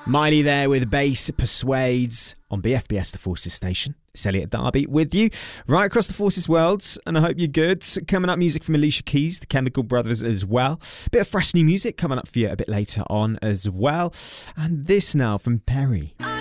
Miley there with Bass Persuades on BFBS The Forces Station. It's Elliot Darby with you right across the Forces worlds, and I hope you're good. Coming up, music from Alicia Keys, the Chemical Brothers as well. Bit of fresh new music coming up for you a bit later on as well. And this now from Perry.